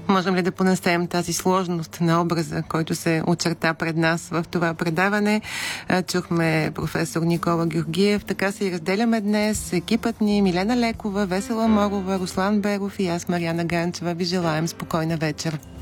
Можем ли да понесем тази сложност на образа, който се очерта пред нас в това предаване? Чухме професор Никола Георгиев. Така се и разделяме днес. Екипът ни Милена Лекова, Весела Морова, Руслан Беров и аз, Мариана Ганчева, ви желаем спокойна вечер.